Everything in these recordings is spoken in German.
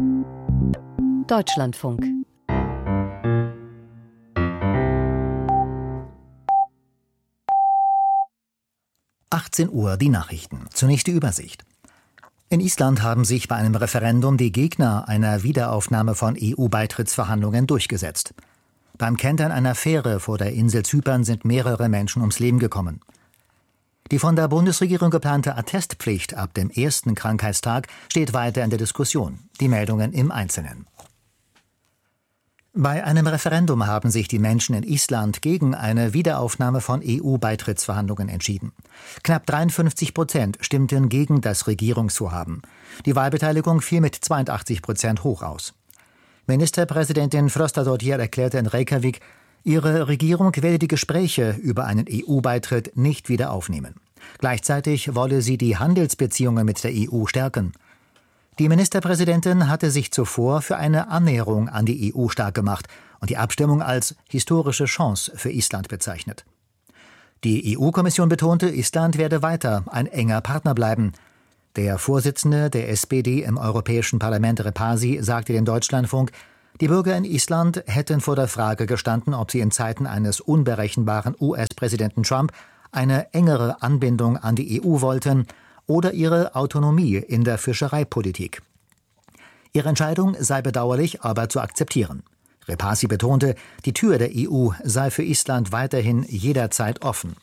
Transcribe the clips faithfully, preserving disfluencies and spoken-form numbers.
Deutschlandfunk. achtzehn Uhr, die Nachrichten. Zunächst die Übersicht. In Island haben sich bei einem Referendum die Gegner einer Wiederaufnahme von E U-Beitrittsverhandlungen durchgesetzt. Beim Kentern einer Fähre vor der Insel Zypern sind mehrere Menschen ums Leben gekommen. Die von der Bundesregierung geplante Attestpflicht ab dem ersten Krankheitstag steht weiter in der Diskussion. Die Meldungen im Einzelnen. Bei einem Referendum haben sich die Menschen in Island gegen eine Wiederaufnahme von E U-Beitrittsverhandlungen entschieden. Knapp dreiundfünfzig Prozent stimmten gegen das Regierungsvorhaben. Die Wahlbeteiligung fiel mit zweiundachtzig Prozent hoch aus. Ministerpräsidentin Frostadóttir erklärte in Reykjavik, ihre Regierung werde die Gespräche über einen E U-Beitritt nicht wieder aufnehmen. Gleichzeitig wolle sie die Handelsbeziehungen mit der E U stärken. Die Ministerpräsidentin hatte sich zuvor für eine Annäherung an die E U stark gemacht und die Abstimmung als historische Chance für Island bezeichnet. Die E U-Kommission betonte, Island werde weiter ein enger Partner bleiben. Der Vorsitzende der S P D im Europäischen Parlament, Repasi, sagte dem Deutschlandfunk, die Bürger in Island hätten vor der Frage gestanden, ob sie in Zeiten eines unberechenbaren U S-Präsidenten Trump eine engere Anbindung an die E U wollten oder ihre Autonomie in der Fischereipolitik. Ihre Entscheidung sei bedauerlich, aber zu akzeptieren. Repasi betonte, die Tür der E U sei für Island weiterhin jederzeit offen.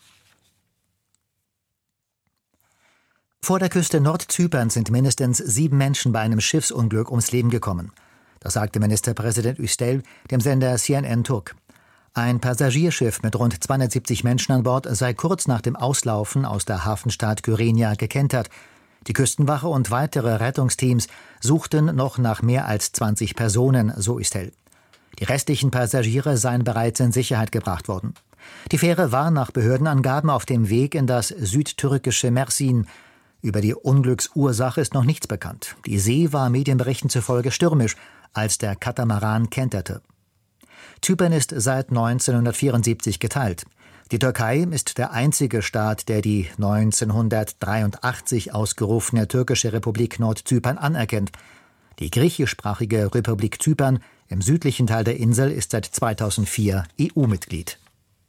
Vor der Küste Nordzyperns sind mindestens sieben Menschen bei einem Schiffsunglück ums Leben gekommen. Das sagte Ministerpräsident Üstel dem Sender C N N Turk. Ein Passagierschiff mit rund zweihundertsiebzig Menschen an Bord sei kurz nach dem Auslaufen aus der Hafenstadt Kyrenia gekentert. Die Küstenwache und weitere Rettungsteams suchten noch nach mehr als zwanzig Personen, so Üstel. Die restlichen Passagiere seien bereits in Sicherheit gebracht worden. Die Fähre war nach Behördenangaben auf dem Weg in das südtürkische Mersin. Über die Unglücksursache ist noch nichts bekannt. Die See war Medienberichten zufolge stürmisch, als der Katamaran kenterte. Zypern ist seit neunzehnhundertvierundsiebzig geteilt. Die Türkei ist der einzige Staat, der die neunzehnhundertdreiundachtzig ausgerufene türkische Republik Nordzypern anerkennt. Die griechischsprachige Republik Zypern im südlichen Teil der Insel ist seit zweitausendvier E U-Mitglied.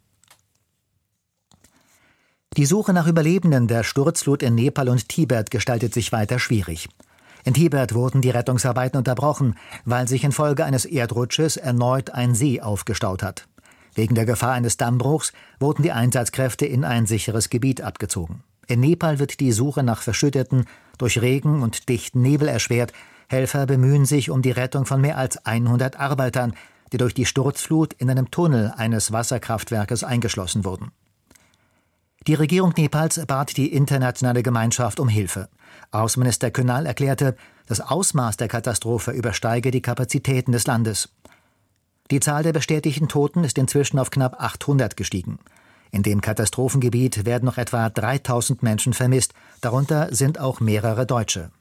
Die Suche nach Überlebenden der Sturzflut in Nepal und Tibet gestaltet sich weiter schwierig. In Tibet wurden die Rettungsarbeiten unterbrochen, weil sich infolge eines Erdrutsches erneut ein See aufgestaut hat. Wegen der Gefahr eines Dammbruchs wurden die Einsatzkräfte in ein sicheres Gebiet abgezogen. In Nepal wird die Suche nach Verschütteten durch Regen und dichten Nebel erschwert. Helfer bemühen sich um die Rettung von mehr als hundert Arbeitern, die durch die Sturzflut in einem Tunnel eines Wasserkraftwerkes eingeschlossen wurden. Die Regierung Nepals bat die internationale Gemeinschaft um Hilfe. Außenminister Kunal erklärte, das Ausmaß der Katastrophe übersteige die Kapazitäten des Landes. Die Zahl der bestätigten Toten ist inzwischen auf knapp achthundert gestiegen. In dem Katastrophengebiet werden noch etwa dreitausend Menschen vermisst, darunter sind auch mehrere Deutsche.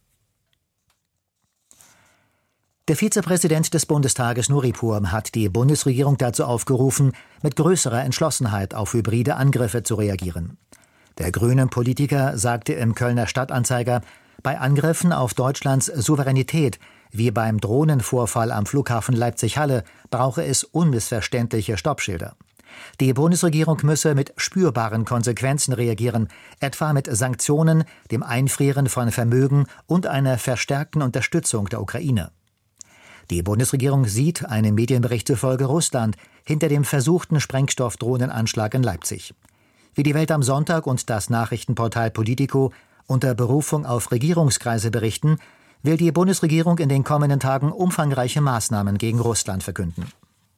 Der Vizepräsident des Bundestages Nuripur hat die Bundesregierung dazu aufgerufen, mit größerer Entschlossenheit auf hybride Angriffe zu reagieren. Der grüne Politiker sagte im Kölner Stadtanzeiger, bei Angriffen auf Deutschlands Souveränität, wie beim Drohnenvorfall am Flughafen Leipzig-Halle, brauche es unmissverständliche Stoppschilder. Die Bundesregierung müsse mit spürbaren Konsequenzen reagieren, etwa mit Sanktionen, dem Einfrieren von Vermögen und einer verstärkten Unterstützung der Ukraine. Die Bundesregierung sieht, einem Medienbericht zufolge, Russland hinter dem versuchten Sprengstoffdrohnenanschlag in Leipzig. Wie die Welt am Sonntag und das Nachrichtenportal Politico unter Berufung auf Regierungskreise berichten, will die Bundesregierung in den kommenden Tagen umfangreiche Maßnahmen gegen Russland verkünden.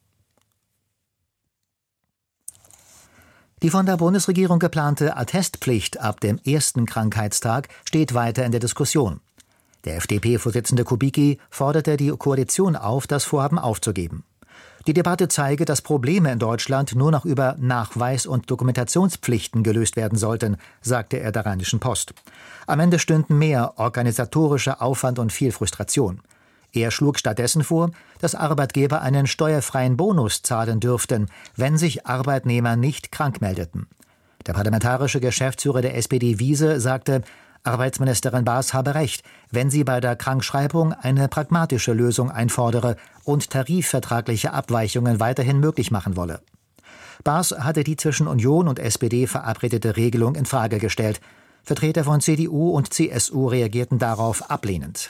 Die von der Bundesregierung geplante Attestpflicht ab dem ersten Krankheitstag steht weiter in der Diskussion. Der F D P-Vorsitzende Kubicki forderte die Koalition auf, das Vorhaben aufzugeben. Die Debatte zeige, dass Probleme in Deutschland nur noch über Nachweis- und Dokumentationspflichten gelöst werden sollten, sagte er der Rheinischen Post. Am Ende stünden mehr organisatorischer Aufwand und viel Frustration. Er schlug stattdessen vor, dass Arbeitgeber einen steuerfreien Bonus zahlen dürften, wenn sich Arbeitnehmer nicht krank meldeten. Der parlamentarische Geschäftsführer der S P D Wiese sagte, Arbeitsministerin Baas habe recht, wenn sie bei der Krankschreibung eine pragmatische Lösung einfordere und tarifvertragliche Abweichungen weiterhin möglich machen wolle. Baas hatte die zwischen Union und S P D verabredete Regelung in Frage gestellt. Vertreter von C D U und C S U reagierten darauf ablehnend.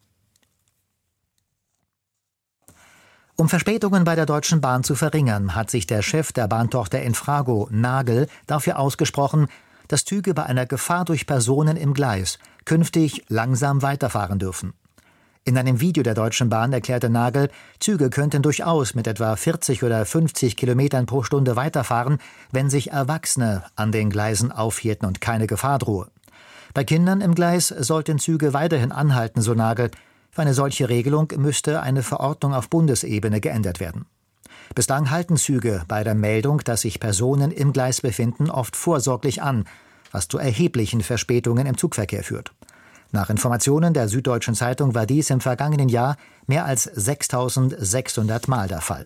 Um Verspätungen bei der Deutschen Bahn zu verringern, hat sich der Chef der Bahntochter Infrago, Nagel, dafür ausgesprochen, dass Züge bei einer Gefahr durch Personen im Gleis künftig langsam weiterfahren dürfen. In einem Video der Deutschen Bahn erklärte Nagel, Züge könnten durchaus mit etwa vierzig oder fünfzig Kilometern pro Stunde weiterfahren, wenn sich Erwachsene an den Gleisen aufhielten und keine Gefahr drohe. Bei Kindern im Gleis sollten Züge weiterhin anhalten, so Nagel. Für eine solche Regelung müsste eine Verordnung auf Bundesebene geändert werden. Bislang halten Züge bei der Meldung, dass sich Personen im Gleis befinden, oft vorsorglich an, was zu erheblichen Verspätungen im Zugverkehr führt. Nach Informationen der Süddeutschen Zeitung war dies im vergangenen Jahr mehr als sechstausendsechshundert Mal der Fall.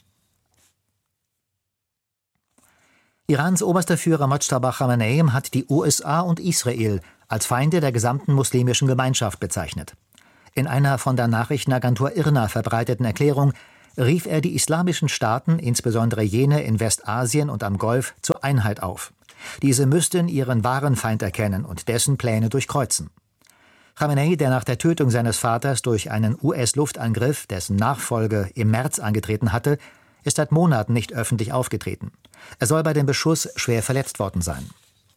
Irans oberster Führer Mojtaba Khamenei hat die U S A und Israel als Feinde der gesamten muslimischen Gemeinschaft bezeichnet. In einer von der Nachrichtenagentur I R N A verbreiteten Erklärung rief er die islamischen Staaten, insbesondere jene in Westasien und am Golf, zur Einheit auf. Diese müssten ihren wahren Feind erkennen und dessen Pläne durchkreuzen. Khamenei, der nach der Tötung seines Vaters durch einen U S-Luftangriff, dessen Nachfolge im März angetreten hatte, ist seit Monaten nicht öffentlich aufgetreten. Er soll bei dem Beschuss schwer verletzt worden sein.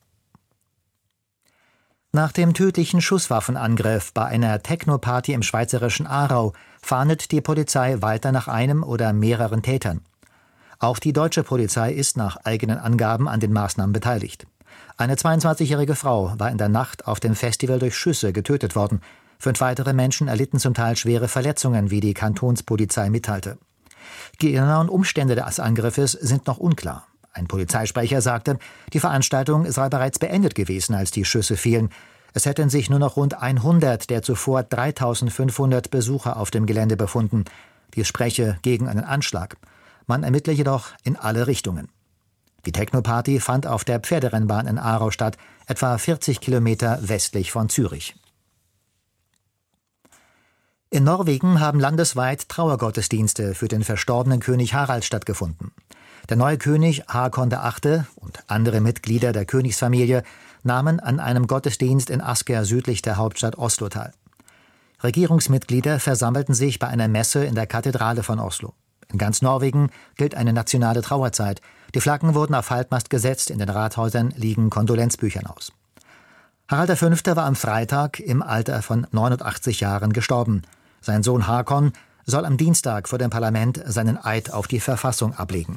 Nach dem tödlichen Schusswaffenangriff bei einer Techno-Party im schweizerischen Aarau fahndet die Polizei weiter nach einem oder mehreren Tätern. Auch die deutsche Polizei ist nach eigenen Angaben an den Maßnahmen beteiligt. Eine zweiundzwanzigjährige Frau war in der Nacht auf dem Festival durch Schüsse getötet worden. Fünf weitere Menschen erlitten zum Teil schwere Verletzungen, wie die Kantonspolizei mitteilte. Die genauen Umstände des Angriffes sind noch unklar. Ein Polizeisprecher sagte, die Veranstaltung sei bereits beendet gewesen, als die Schüsse fielen. Es hätten sich nur noch rund hundert der zuvor dreitausendfünfhundert Besucher auf dem Gelände befunden. Dies spreche gegen einen Anschlag. Man ermittle jedoch in alle Richtungen. Die Techno-Party fand auf der Pferderennbahn in Aarau statt, etwa vierzig Kilometer westlich von Zürich. In Norwegen haben landesweit Trauergottesdienste für den verstorbenen König Harald stattgefunden. Der neue König Haakon der Achte und andere Mitglieder der Königsfamilie nahmen an einem Gottesdienst in Asker südlich der Hauptstadt Oslo teil. Regierungsmitglieder versammelten sich bei einer Messe in der Kathedrale von Oslo. In ganz Norwegen gilt eine nationale Trauerzeit. Die Flaggen wurden auf Halbmast gesetzt, in den Rathäusern liegen Kondolenzbüchern aus. Harald der Fünfte war am Freitag im Alter von neunundachtzig Jahren gestorben. Sein Sohn Haakon soll am Dienstag vor dem Parlament seinen Eid auf die Verfassung ablegen.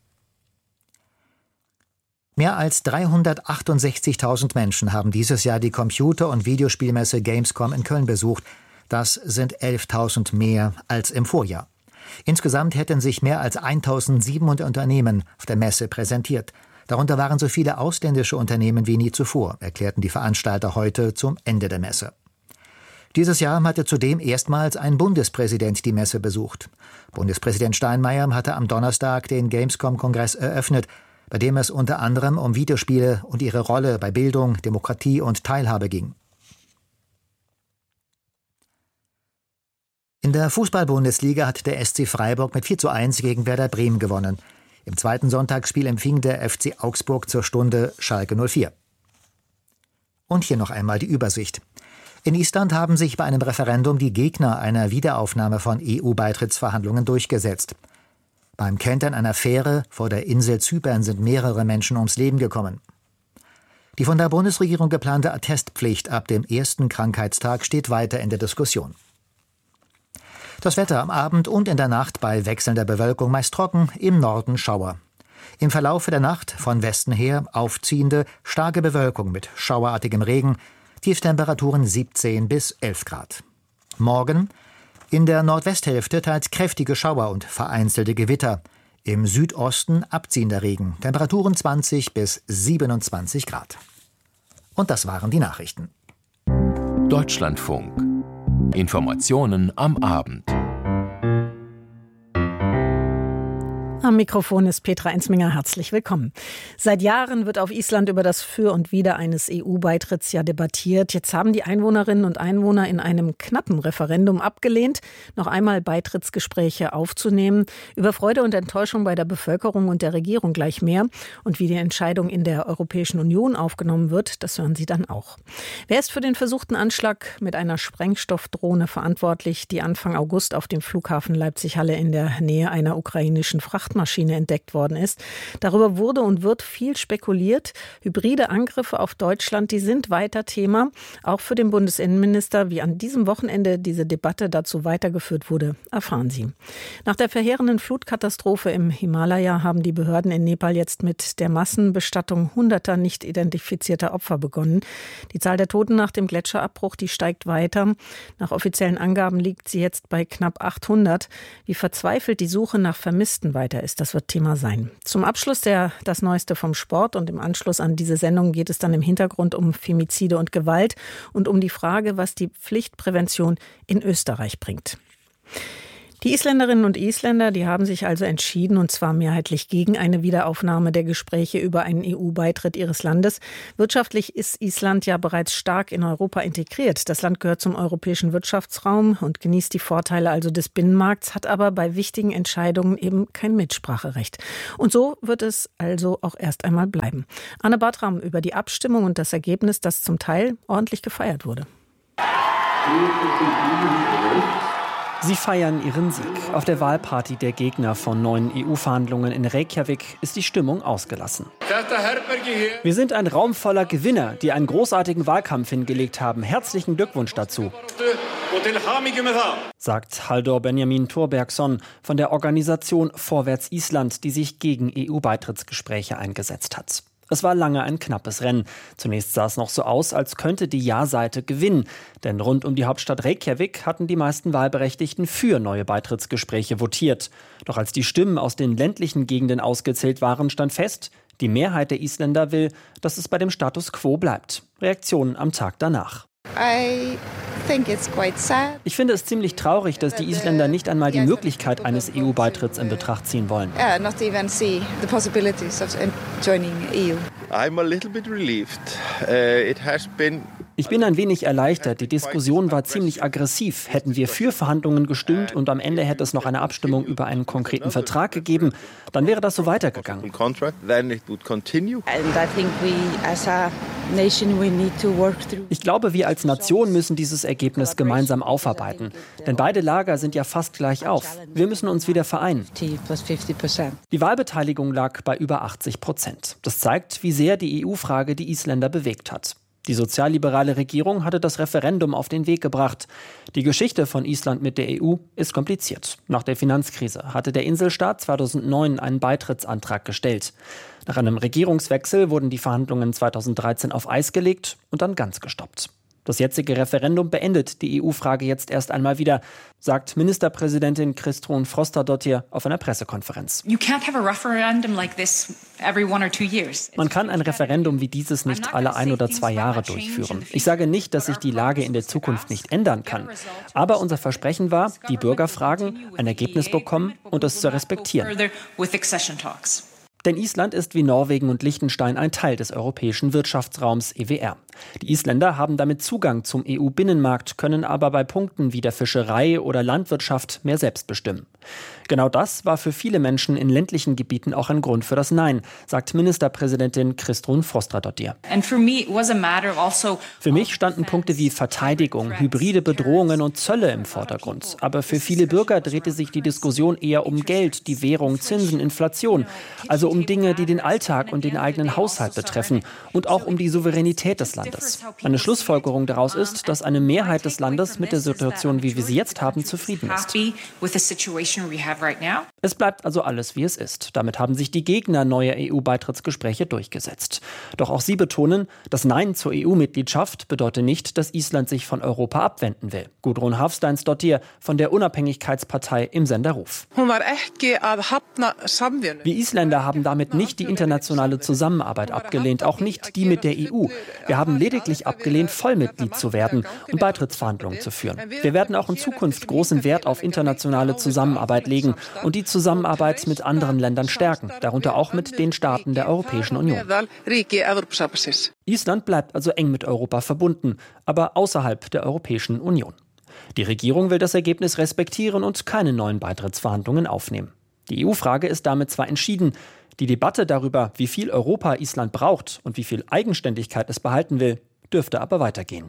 Mehr als dreihundertachtundsechzigtausend Menschen haben dieses Jahr die Computer- und Videospielmesse Gamescom in Köln besucht. Das sind elftausend mehr als im Vorjahr. Insgesamt hätten sich mehr als eintausendsiebenhundert Unternehmen auf der Messe präsentiert. Darunter waren so viele ausländische Unternehmen wie nie zuvor, erklärten die Veranstalter heute zum Ende der Messe. Dieses Jahr hatte zudem erstmals ein Bundespräsident die Messe besucht. Bundespräsident Steinmeier hatte am Donnerstag den Gamescom-Kongress eröffnet, bei dem es unter anderem um Videospiele und ihre Rolle bei Bildung, Demokratie und Teilhabe ging. In der Fußball-Bundesliga hat der S C Freiburg mit vier zu eins gegen Werder Bremen gewonnen. Im zweiten Sonntagsspiel empfing der F C Augsburg zur Stunde Schalke null vier. Und hier noch einmal die Übersicht. In Island haben sich bei einem Referendum die Gegner einer Wiederaufnahme von E U-Beitrittsverhandlungen durchgesetzt. Beim Kentern einer Fähre vor der Insel Zypern sind mehrere Menschen ums Leben gekommen. Die von der Bundesregierung geplante Attestpflicht ab dem ersten Krankheitstag steht weiter in der Diskussion. Das Wetter am Abend und in der Nacht bei wechselnder Bewölkung meist trocken, im Norden Schauer. Im Verlaufe der Nacht von Westen her aufziehende, starke Bewölkung mit schauerartigem Regen, Tiefstemperaturen siebzehn bis elf Grad. Morgen in der Nordwesthälfte teils kräftige Schauer und vereinzelte Gewitter. Im Südosten abziehender Regen, Temperaturen zwanzig bis siebenundzwanzig Grad. Und das waren die Nachrichten. Deutschlandfunk. Informationen am Abend. Am Mikrofon ist Petra Ensminger. Herzlich willkommen. Seit Jahren wird auf Island über das Für und Wider eines E U-Beitritts ja debattiert. Jetzt haben die Einwohnerinnen und Einwohner in einem knappen Referendum abgelehnt, noch einmal Beitrittsgespräche aufzunehmen. Über Freude und Enttäuschung bei der Bevölkerung und der Regierung gleich mehr. Und wie die Entscheidung in der Europäischen Union aufgenommen wird, das hören Sie dann auch. Wer ist für den versuchten Anschlag mit einer Sprengstoffdrohne verantwortlich, die Anfang August auf dem Flughafen Leipzig-Halle in der Nähe einer ukrainischen Fracht Maschine entdeckt worden ist. Darüber wurde und wird viel spekuliert. Hybride Angriffe auf Deutschland, die sind weiter Thema. Auch für den Bundesinnenminister, wie an diesem Wochenende diese Debatte dazu weitergeführt wurde, erfahren Sie. Nach der verheerenden Flutkatastrophe im Himalaya haben die Behörden in Nepal jetzt mit der Massenbestattung hunderter nicht identifizierter Opfer begonnen. Die Zahl der Toten nach dem Gletscherabbruch, die steigt weiter. Nach offiziellen Angaben liegt sie jetzt bei knapp achthundert. Wie verzweifelt die Suche nach Vermissten weiter ist, das wird Thema sein. Zum Abschluss der das Neueste vom Sport und im Anschluss an diese Sendung geht es dann im Hintergrund um Femizide und Gewalt und um die Frage, was die Pflichtprävention in Österreich bringt. Die Isländerinnen und Isländer, die haben sich also entschieden, und zwar mehrheitlich gegen eine Wiederaufnahme der Gespräche über einen E U-Beitritt ihres Landes. Wirtschaftlich ist Island ja bereits stark in Europa integriert. Das Land gehört zum europäischen Wirtschaftsraum und genießt die Vorteile also des Binnenmarkts, hat aber bei wichtigen Entscheidungen eben kein Mitspracherecht. Und so wird es also auch erst einmal bleiben. Anne Bartram über die Abstimmung und das Ergebnis, das zum Teil ordentlich gefeiert wurde. Sie feiern ihren Sieg. Auf der Wahlparty der Gegner von neuen E U-Verhandlungen in Reykjavik ist die Stimmung ausgelassen. Wir sind ein Raum voller Gewinner, die einen großartigen Wahlkampf hingelegt haben. Herzlichen Glückwunsch dazu, sagt Halldór Benjamin Thorbergsson von der Organisation Vorwärts Island, die sich gegen E U-Beitrittsgespräche eingesetzt hat. Es war lange ein knappes Rennen. Zunächst sah es noch so aus, als könnte die Ja-Seite gewinnen. Denn rund um die Hauptstadt Reykjavik hatten die meisten Wahlberechtigten für neue Beitrittsgespräche votiert. Doch als die Stimmen aus den ländlichen Gegenden ausgezählt waren, stand fest, die Mehrheit der Isländer will, dass es bei dem Status quo bleibt. Reaktionen am Tag danach. I think it's quite sad. Ich finde es ziemlich traurig, dass die Isländer nicht einmal die Möglichkeit eines E U-Beitritts in Betracht ziehen wollen. Yeah, not even see the possibilities of joining E U. I'm a little bit relieved. Uh, it has been Ich bin ein wenig erleichtert. Die Diskussion war ziemlich aggressiv. Hätten wir für Verhandlungen gestimmt und am Ende hätte es noch eine Abstimmung über einen konkreten Vertrag gegeben, dann wäre das so weitergegangen. Ich glaube, wir als Nation müssen dieses Ergebnis gemeinsam aufarbeiten. Denn beide Lager sind ja fast gleich auf. Wir müssen uns wieder vereinen. Die Wahlbeteiligung lag bei über achtzig Prozent. Das zeigt, wie sehr die E U-Frage die Isländer bewegt hat. Die sozialliberale Regierung hatte das Referendum auf den Weg gebracht. Die Geschichte von Island mit der E U ist kompliziert. Nach der Finanzkrise hatte der Inselstaat zweitausendneun einen Beitrittsantrag gestellt. Nach einem Regierungswechsel wurden die Verhandlungen zweitausenddreizehn auf Eis gelegt und dann ganz gestoppt. Das jetzige Referendum beendet die E U-Frage jetzt erst einmal wieder, sagt Ministerpräsidentin Kristrún Frostadóttir auf einer Pressekonferenz. Man kann ein Referendum wie dieses nicht alle ein oder zwei Jahre durchführen. Ich sage nicht, dass sich die Lage in der Zukunft nicht ändern kann. Aber unser Versprechen war, die Bürger fragen, ein Ergebnis bekommen und es zu respektieren. Denn Island ist wie Norwegen und Liechtenstein ein Teil des europäischen Wirtschaftsraums E W R. Die Isländer haben damit Zugang zum E U-Binnenmarkt, können aber bei Punkten wie der Fischerei oder Landwirtschaft mehr selbst bestimmen. Genau das war für viele Menschen in ländlichen Gebieten auch ein Grund für das Nein, sagt Ministerpräsidentin Kristrún Frostadóttir. Für mich standen Punkte wie Verteidigung, hybride Bedrohungen und Zölle im Vordergrund. Aber für viele Bürger drehte sich die Diskussion eher um Geld, die Währung, Zinsen, Inflation. Also um Dinge, die den Alltag und den eigenen Haushalt betreffen und auch um die Souveränität des Landes. Eine Schlussfolgerung daraus ist, dass eine Mehrheit des Landes mit der Situation, wie wir sie jetzt haben, zufrieden ist. Es bleibt also alles, wie es ist. Damit haben sich die Gegner neuer E U-Beitrittsgespräche durchgesetzt. Doch auch sie betonen, das Nein zur E U-Mitgliedschaft bedeutet nicht, dass Island sich von Europa abwenden will. Gudrun Hafsteinsdottir von der Unabhängigkeitspartei im Sender Ruf. Wir Isländer haben damit nicht die internationale Zusammenarbeit abgelehnt, auch nicht die mit der E U. Wir haben lediglich abgelehnt, Vollmitglied zu werden und Beitrittsverhandlungen zu führen. Wir werden auch in Zukunft großen Wert auf internationale Zusammenarbeit Zusammenarbeit legen und die Zusammenarbeit mit anderen Ländern stärken, darunter auch mit den Staaten der Europäischen Union. Island bleibt also eng mit Europa verbunden, aber außerhalb der Europäischen Union. Die Regierung will das Ergebnis respektieren und keine neuen Beitrittsverhandlungen aufnehmen. Die E U-Frage ist damit zwar entschieden, die Debatte darüber, wie viel Europa Island braucht und wie viel Eigenständigkeit es behalten will, dürfte aber weitergehen.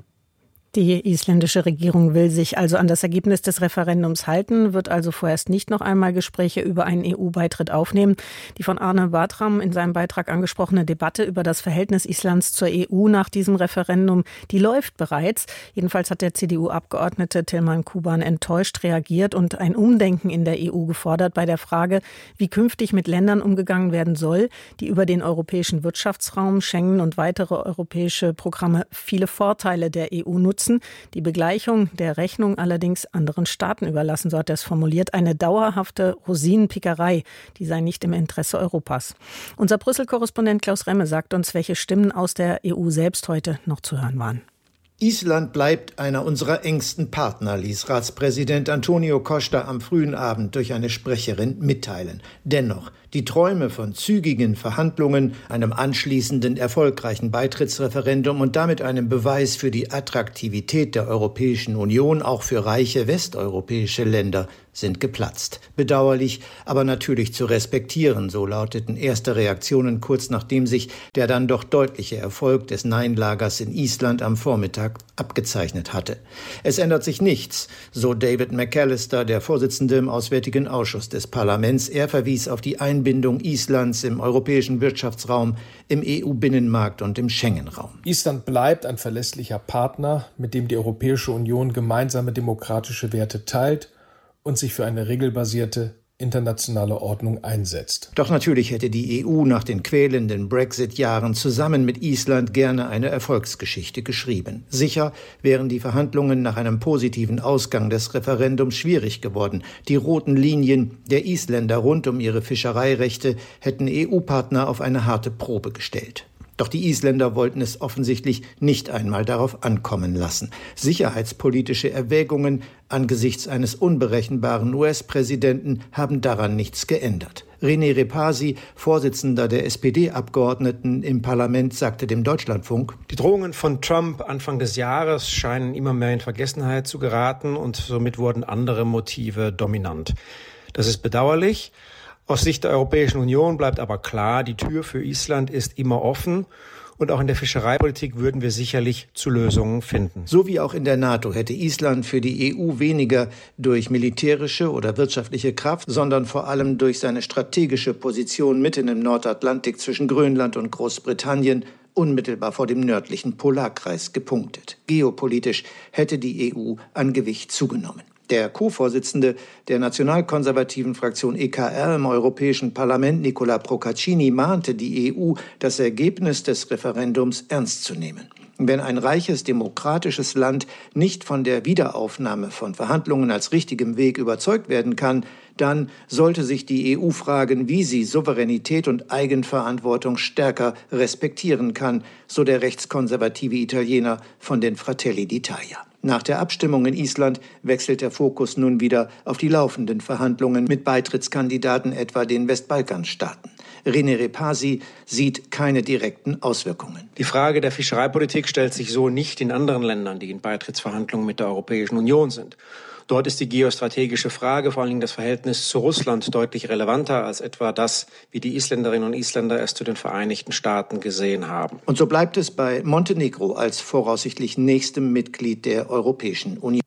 Die isländische Regierung will sich also an das Ergebnis des Referendums halten, wird also vorerst nicht noch einmal Gespräche über einen E U-Beitritt aufnehmen. Die von Arne Bartram in seinem Beitrag angesprochene Debatte über das Verhältnis Islands zur E U nach diesem Referendum, die läuft bereits. Jedenfalls hat der C D U-Abgeordnete Tilman Kuban enttäuscht reagiert und ein Umdenken in der E U gefordert bei der Frage, wie künftig mit Ländern umgegangen werden soll, die über den europäischen Wirtschaftsraum, Schengen und weitere europäische Programme viele Vorteile der E U nutzen. Die Begleichung der Rechnung allerdings anderen Staaten überlassen, so hat er es formuliert. Eine dauerhafte Rosinenpickerei, die sei nicht im Interesse Europas. Unser Brüssel-Korrespondent Klaus Remme sagt uns, welche Stimmen aus der E U selbst heute noch zu hören waren. Island bleibt einer unserer engsten Partner, ließ Ratspräsident Antonio Costa am frühen Abend durch eine Sprecherin mitteilen. Dennoch, die Träume von zügigen Verhandlungen, einem anschließenden erfolgreichen Beitrittsreferendum und damit einem Beweis für die Attraktivität der Europäischen Union, auch für reiche westeuropäische Länder, sind geplatzt. Bedauerlich, aber natürlich zu respektieren, so lauteten erste Reaktionen kurz nachdem sich der dann doch deutliche Erfolg des Nein-Lagers in Island am Vormittag abgezeichnet hatte. Es ändert sich nichts, so David McAllister, der Vorsitzende im Auswärtigen Ausschuss des Parlaments. Er verwies auf die Einbindung Islands im europäischen Wirtschaftsraum, im E U-Binnenmarkt und im Schengen-Raum. Island bleibt ein verlässlicher Partner, mit dem die Europäische Union gemeinsame demokratische Werte teilt und sich für eine regelbasierte internationale Ordnung einsetzt. Doch natürlich hätte die E U nach den quälenden Brexit-Jahren zusammen mit Island gerne eine Erfolgsgeschichte geschrieben. Sicher wären die Verhandlungen nach einem positiven Ausgang des Referendums schwierig geworden. Die roten Linien der Isländer rund um ihre Fischereirechte hätten E U-Partner auf eine harte Probe gestellt. Doch die Isländer wollten es offensichtlich nicht einmal darauf ankommen lassen. Sicherheitspolitische Erwägungen angesichts eines unberechenbaren U S-Präsidenten haben daran nichts geändert. René Repasi, Vorsitzender der S P D-Abgeordneten im Parlament, sagte dem Deutschlandfunk: Die Drohungen von Trump Anfang des Jahres scheinen immer mehr in Vergessenheit zu geraten und somit wurden andere Motive dominant. Das ist bedauerlich. Aus Sicht der Europäischen Union bleibt aber klar, die Tür für Island ist immer offen und auch in der Fischereipolitik würden wir sicherlich zu Lösungen finden. So wie auch in der NATO hätte Island für die E U weniger durch militärische oder wirtschaftliche Kraft, sondern vor allem durch seine strategische Position mitten im Nordatlantik zwischen Grönland und Großbritannien unmittelbar vor dem nördlichen Polarkreis gepunktet. Geopolitisch hätte die E U an Gewicht zugenommen. Der Co-Vorsitzende der nationalkonservativen Fraktion E K R im Europäischen Parlament, Nicola Procaccini, mahnte die E U, das Ergebnis des Referendums ernst zu nehmen. Wenn ein reiches, demokratisches Land nicht von der Wiederaufnahme von Verhandlungen als richtigem Weg überzeugt werden kann, dann sollte sich die E U fragen, wie sie Souveränität und Eigenverantwortung stärker respektieren kann, so der rechtskonservative Italiener von den Fratelli d'Italia. Nach der Abstimmung in Island wechselt der Fokus nun wieder auf die laufenden Verhandlungen mit Beitrittskandidaten, etwa den Westbalkanstaaten. René Repasi sieht keine direkten Auswirkungen. Die Frage der Fischereipolitik stellt sich so nicht in anderen Ländern, die in Beitrittsverhandlungen mit der Europäischen Union sind. Dort ist die geostrategische Frage, vor allem das Verhältnis zu Russland, deutlich relevanter als etwa das, wie die Isländerinnen und Isländer es zu den Vereinigten Staaten gesehen haben. Und so bleibt es bei Montenegro als voraussichtlich nächstem Mitglied der Europäischen Union.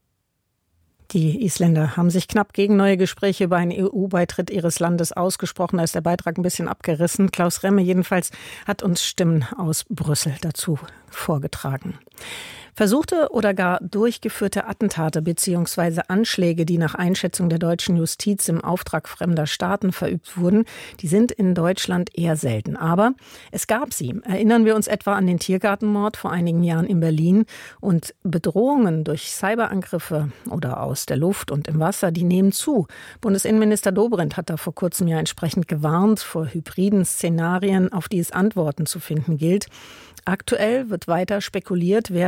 Die Isländer haben sich knapp gegen neue Gespräche über einen E U-Beitritt ihres Landes ausgesprochen. Da ist der Beitrag ein bisschen abgerissen. Klaus Remme jedenfalls hat uns Stimmen aus Brüssel dazu vorgetragen. Versuchte oder gar durchgeführte Attentate bzw. Anschläge, die nach Einschätzung der deutschen Justiz im Auftrag fremder Staaten verübt wurden, die sind in Deutschland eher selten. Aber es gab sie. Erinnern wir uns etwa an den Tiergartenmord vor einigen Jahren in Berlin. Und Bedrohungen durch Cyberangriffe oder aus der Luft und im Wasser, die nehmen zu. Bundesinnenminister Dobrindt hat da vor kurzem ja entsprechend gewarnt vor hybriden Szenarien, auf die es Antworten zu finden gilt. Aktuell wird weiter spekuliert, wer für den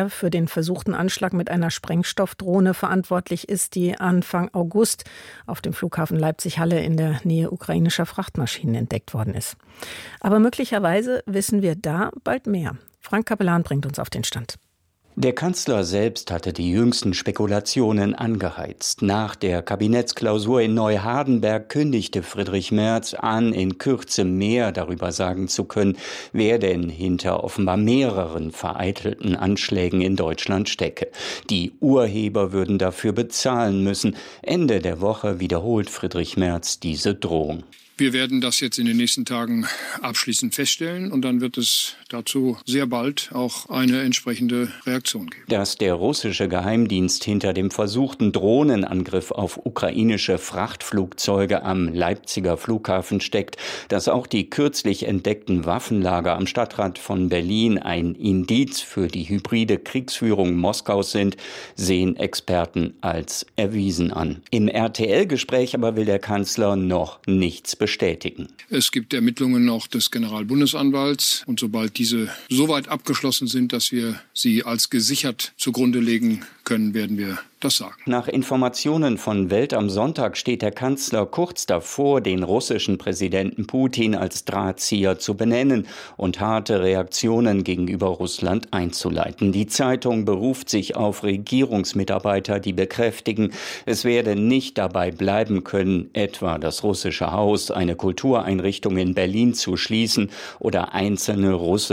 den versuchten Anschlag mit einer Sprengstoffdrohne verantwortlich ist, die Anfang August auf dem Flughafen Leipzig-Halle in der Nähe ukrainischer Frachtmaschinen entdeckt worden ist. Aber möglicherweise wissen wir da bald mehr. Frank Kapellan bringt uns auf den Stand. Der Kanzler selbst hatte die jüngsten Spekulationen angeheizt. Nach der Kabinettsklausur in Neuhardenberg kündigte Friedrich Merz an, in Kürze mehr darüber sagen zu können, wer denn hinter offenbar mehreren vereitelten Anschlägen in Deutschland stecke. Die Urheber würden dafür bezahlen müssen. Ende der Woche wiederholt Friedrich Merz diese Drohung. Wir werden das jetzt in den nächsten Tagen abschließend feststellen und dann wird es dazu sehr bald auch eine entsprechende Reaktion geben. Dass der russische Geheimdienst hinter dem versuchten Drohnenangriff auf ukrainische Frachtflugzeuge am Leipziger Flughafen steckt, dass auch die kürzlich entdeckten Waffenlager am Stadtrand von Berlin ein Indiz für die hybride Kriegsführung Moskaus sind, sehen Experten als erwiesen an. Im R T L-Gespräch aber will der Kanzler noch nichts bestätigen. Es gibt Ermittlungen auch des Generalbundesanwalts und sobald diese so weit abgeschlossen sind, dass wir sie als gesichert zugrunde legen können, werden wir das sagen. Nach Informationen von Welt am Sonntag steht der Kanzler kurz davor, den russischen Präsidenten Putin als Drahtzieher zu benennen und harte Reaktionen gegenüber Russland einzuleiten. Die Zeitung beruft sich auf Regierungsmitarbeiter, die bekräftigen, es werde nicht dabei bleiben können, etwa das russische Haus, eine Kultureinrichtung in Berlin zu schließen oder einzelne russische